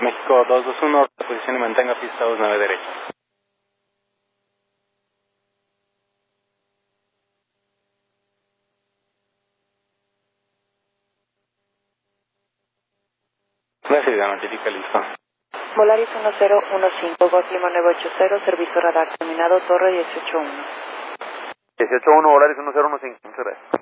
México 221, posición y mantenga pista 29 derecha. Recibida, notifica listo. Volaris 1015, Golf Lima 980, servicio radar, terminado Torre 181. 181, Volaris 1015, muchas gracias.